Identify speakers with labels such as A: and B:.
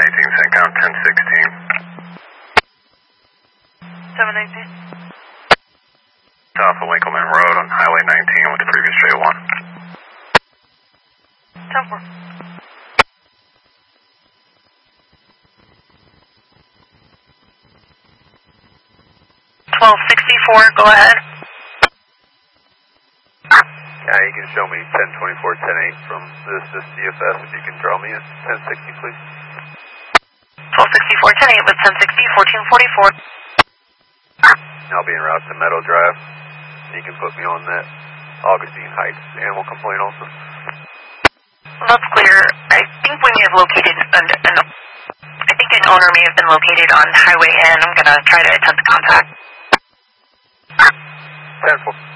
A: CentCom 1016.
B: 718.
A: South of Winkleman Road on Highway 19 with the previous J1.
B: 10-4. Go ahead.
A: Yeah, you can show me 1024-10-8 from this CFS if you can draw me at 1060, please.
B: 1264-10-8 with 1060, 1444.
A: I'll be en route to Meadow Drive. You can put me on that Augustine Heights animal complaint also.
B: That's clear. I think we may have located I think an owner may have been located on Highway N. I'm going to try to attempt to contact.
A: 10-4.